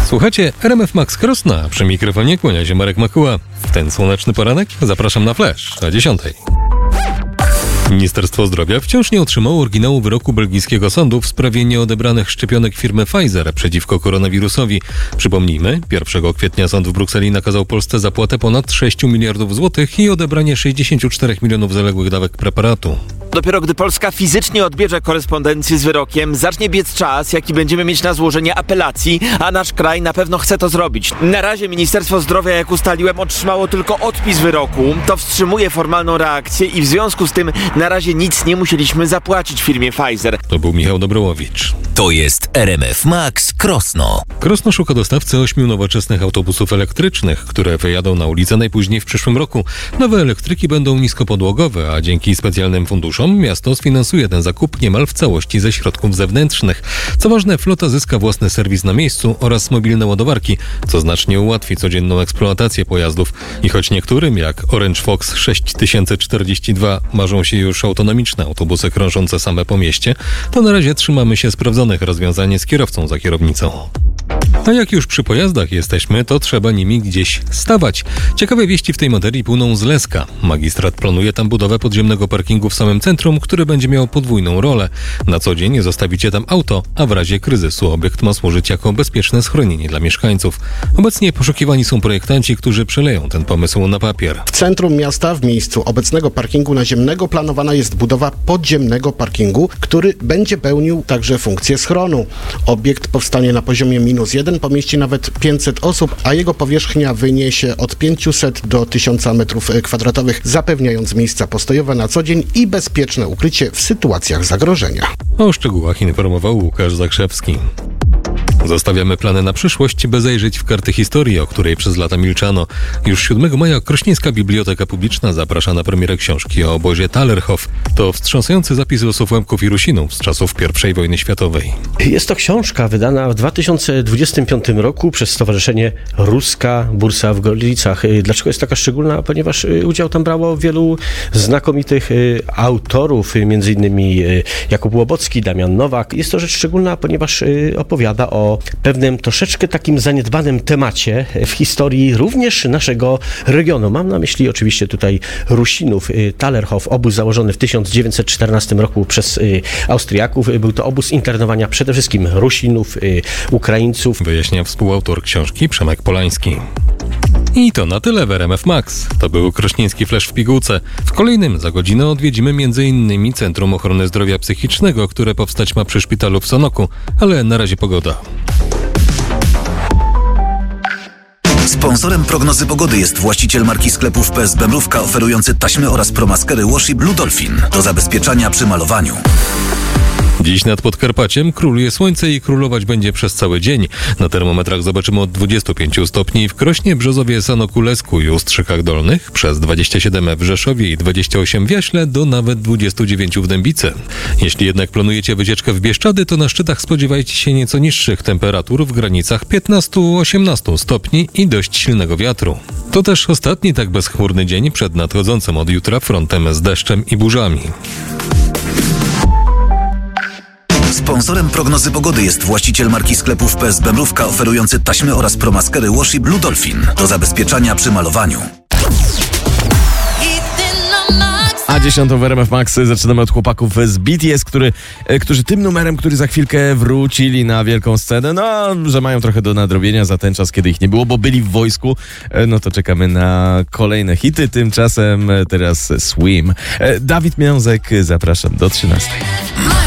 Słuchajcie, RMF Max Krosno, a przy mikrofonie kłania się Marek Makuła. W ten słoneczny poranek zapraszam na Flash o 10. Ministerstwo Zdrowia wciąż nie otrzymało oryginału wyroku belgijskiego sądu w sprawie nieodebranych szczepionek firmy Pfizer przeciwko koronawirusowi. Przypomnijmy, 1 kwietnia sąd w Brukseli nakazał Polsce zapłatę ponad 6 miliardów złotych i odebranie 64 milionów zaległych dawek preparatu. Dopiero gdy Polska fizycznie odbierze korespondencję z wyrokiem, zacznie biec czas, jaki będziemy mieć na złożenie apelacji, a nasz kraj na pewno chce to zrobić. Na razie Ministerstwo Zdrowia, jak ustaliłem, otrzymało tylko odpis wyroku. To wstrzymuje formalną reakcję i w związku z tym na razie nic nie musieliśmy zapłacić firmie Pfizer. To był Michał Dobrołowicz. To jest RMF Max Krosno. Krosno szuka dostawcy 8 nowoczesnych autobusów elektrycznych, które wyjadą na ulicę najpóźniej w przyszłym roku. Nowe elektryki będą niskopodłogowe, a dzięki specjalnym funduszom miasto sfinansuje ten zakup niemal w całości ze środków zewnętrznych. Co ważne, flota zyska własny serwis na miejscu oraz mobilne ładowarki, co znacznie ułatwi codzienną eksploatację pojazdów. I choć niektórym, jak Orange Fox 6042, marzą się już autonomiczne autobusy krążące same po mieście, to na razie trzymamy się sprawdzonych rozwiązań z kierowcą za kierownicą. A jak już przy pojazdach jesteśmy, to trzeba nimi gdzieś stawać. Ciekawe wieści w tej materii płyną z Leska. Magistrat planuje tam budowę podziemnego parkingu w samym centrum, który będzie miał podwójną rolę. Na co dzień zostawicie tam auto, a w razie kryzysu obiekt ma służyć jako bezpieczne schronienie dla mieszkańców. Obecnie poszukiwani są projektanci, którzy przeleją ten pomysł na papier. W centrum miasta, w miejscu obecnego parkingu naziemnego, planowana jest budowa podziemnego parkingu, który będzie pełnił także funkcję schronu. Obiekt powstanie na poziomie -1, pomieści nawet 500 osób, a jego powierzchnia wyniesie od 500 do 1000 m2, zapewniając miejsca postojowe na co dzień i bezpieczne ukrycie w sytuacjach zagrożenia. O szczegółach informował Łukasz Zakrzewski. Zostawiamy plany na przyszłość, by zajrzeć w karty historii, o której przez lata milczano. Już 7 maja Krośnieńska Biblioteka Publiczna zaprasza na premierę książki o obozie Tallerhof. To wstrząsający zapis losów Łemków i Rusinów z czasów I wojny światowej. Jest to książka wydana w 2025 roku przez Stowarzyszenie Ruska Bursa w Gorlicach. Dlaczego jest taka szczególna? Ponieważ udział tam brało wielu znakomitych autorów, m.in. Jakub Łobocki, Damian Nowak. Jest to rzecz szczególna, ponieważ opowiada o pewnym troszeczkę takim zaniedbanym temacie w historii również naszego regionu. Mam na myśli oczywiście tutaj Rusinów. Tallerhof, obóz założony w 1914 roku przez Austriaków. Był to obóz internowania przede wszystkim Rusinów, Ukraińców. Wyjaśnia współautor książki Przemek Polański. I to na tyle w RMF Max. To był Krośnieński Flash w pigułce. W kolejnym za godzinę odwiedzimy m.in. Centrum Ochrony Zdrowia Psychicznego, które powstać ma przy szpitalu w Sonoku, ale na razie pogoda. Sponsorem prognozy pogody jest właściciel marki sklepów PSB Mrówka, oferujący taśmy oraz promaskery Wash i Blue Dolphin do zabezpieczania przy malowaniu. Dziś nad Podkarpaciem króluje słońce i królować będzie przez cały dzień. Na termometrach zobaczymy od 25 stopni w Krośnie, Brzozowie, Sanoku, Lesku i Ustrzykach Dolnych, przez 27 w Rzeszowie i 28 w Jaśle do nawet 29 w Dębicy. Jeśli jednak planujecie wycieczkę w Bieszczady, to na szczytach spodziewajcie się nieco niższych temperatur w granicach 15-18 stopni i dość silnego wiatru. To też ostatni tak bezchmurny dzień przed nadchodzącym od jutra frontem z deszczem i burzami. Sponsorem prognozy pogody jest właściciel marki sklepów PSB Mrówka, oferujący taśmy oraz promaskery Wash i Blue Dolphin do zabezpieczania przy malowaniu. A 10 w RMF Max zaczynamy od chłopaków z BTS, którzy tym numerem, który za chwilkę wrócili na wielką scenę, że mają trochę do nadrobienia za ten czas, kiedy ich nie było, bo byli w wojsku, to czekamy na kolejne hity. Tymczasem teraz Swim. Dawid Miązek, zapraszam do 13.